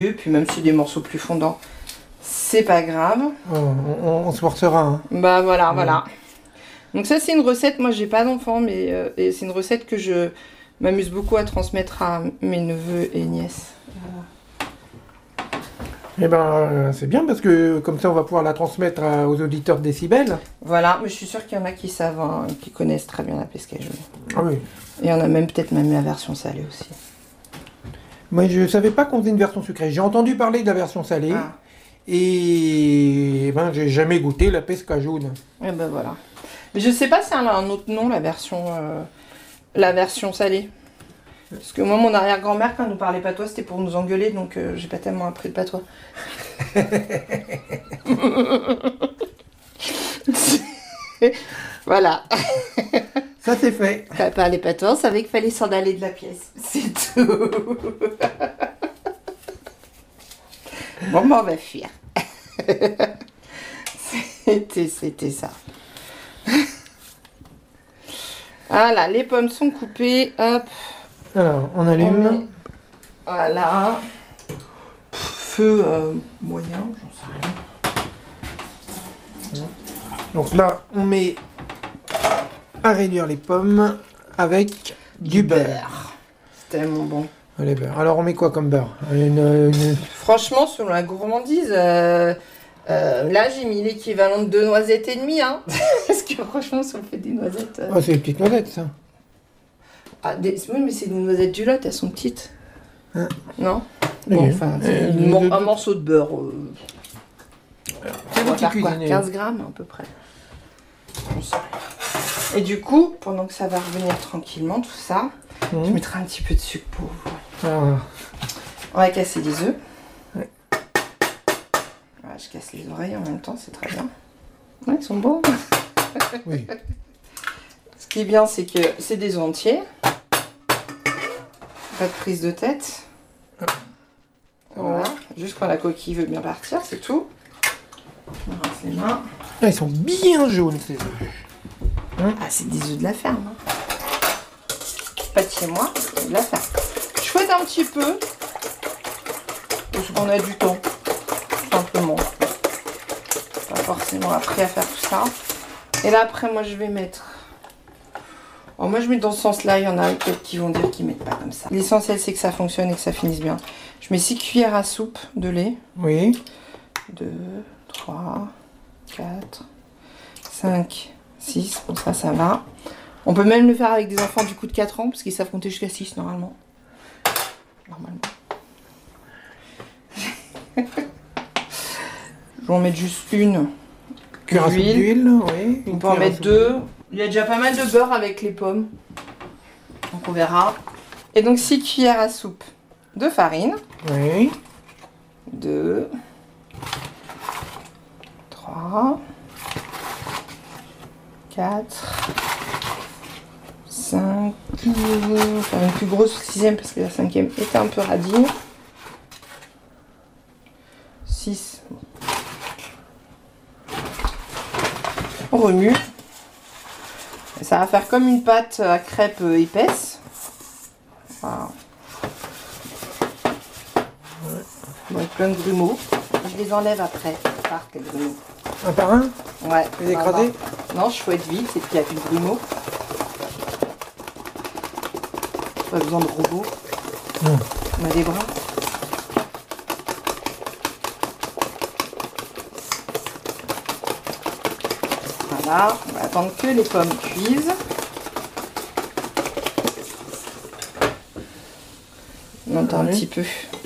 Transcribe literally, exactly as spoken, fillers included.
Puis même si c'est des morceaux plus fondants, c'est pas grave. Oh, on, on, on se forcera. Hein. Bah voilà, Ouais. voilà. Donc ça c'est une recette, moi j'ai pas d'enfant, mais euh, et c'est une recette que je m'amuse beaucoup à transmettre à mes neveux et nièces. Voilà. Eh ben, euh, c'est bien parce que comme ça, on va pouvoir la transmettre à- aux auditeurs de Décibel. Voilà, mais je suis sûre qu'il y en a qui savent, hein, qui connaissent très bien la pescagerie. Ah oui. Et il y en a même peut-être même la version salée aussi. Moi, je savais pas qu'on faisait une version sucrée. J'ai entendu parler de la version salée. Ah. Et eh ben, j'ai jamais goûté la pesca jaune. Et ben voilà. Mais je sais pas si elle a un autre nom, la version, euh, la version salée. Parce que moi, mon arrière-grand-mère, quand elle nous parlait patois, c'était pour nous engueuler, donc euh, j'ai pas tellement appris le patois. Voilà. Ça, c'est fait. Quand elle parlait patois, on savait qu'il fallait s'en aller de la pièce. C'est tout. Bon, ben, on va fuir. C'était, c'était ça. Voilà, les pommes sont coupées. Hop. Alors, on On allume. met- Voilà. Feu euh, moyen, j'en sais rien. Donc là, on met à réduire les pommes avec du, beurre. C'est tellement bon. Allez, beurre. Alors, on met quoi comme beurre? une, une- Franchement, selon la gourmandise, euh, euh, là j'ai mis l'équivalent de deux noisettes et demie. Hein. Parce que franchement, si on fait des noisettes. euh, Oh, c'est les petites noisettes, ça. Ah, des... Oui, mais c'est des noisettes du lot, elles sont petites. Hein. Non. Oui. Bon, enfin, c'est Euh, une mor- de- un morceau de beurre. euh, C'est On vous va qui faire quoi, cuisinez. quinze grammes à peu près. On sait rien. Et du coup, pendant que ça va revenir tranquillement, tout ça, Mmh. je mettrai un petit peu de sucre pour vous. Ah, On va casser les œufs. Ouais. Voilà, je casse les oreilles en même temps, c'est très bien. Ouais, ils sont beaux. oui. Ce qui est bien, c'est que c'est des œufs entiers. Pas de prise de tête. Voilà. Juste quand la coquille veut bien partir, c'est tout. On rince les mains. Ah, ils sont bien jaunes, ces œufs. Ah, c'est des œufs de la ferme. Hein. Pas de chez moi, c'est de la ferme. Je fouette un petit peu. Parce qu'on a du temps. Tout simplement. Pas forcément appris à faire tout ça. Et là, après, moi, je vais mettre... Oh, moi, je mets dans ce sens-là. Il y en a peut-être qui vont dire qu'ils mettent pas comme ça. L'essentiel, c'est que ça fonctionne et que ça finisse bien. Je mets six cuillères à soupe de lait. Oui. deux, trois, quatre, cinq, six. Bon, ça, ça va. On peut même le faire avec des enfants du coup de quatre ans, parce qu'ils savent compter jusqu'à six normalement. Normalement. Je vais en mettre juste une. Cuillère à soupe D'huile. d'huile, oui. On Une peut en cuillère à mettre soupe deux. Il y a déjà pas mal de beurre avec les pommes. Donc on verra. Et donc six cuillères à soupe de farine. Oui. deux, trois, quatre, cinq, enfin une plus grosse sixième parce que la cinquième était un peu radine, six. On remue. Et ça va faire comme une pâte à crêpes épaisse. Voilà. Avec plein de grumeaux. Je les enlève après. Par les grumeaux. Un par un? Ouais. Vous les écrasez? Non, je fouette vite et puis il n'y a plus de grumeaux. Pas besoin de robots. Non. On a des bras. Voilà. On va attendre que les pommes cuisent. On entend un Ouais. petit peu